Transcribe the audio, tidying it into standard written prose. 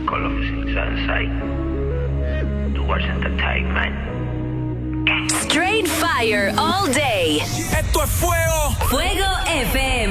Colossal Sunshine. Towards Entertainment. Straight fire all day. Esto es fuego. Fuego FM.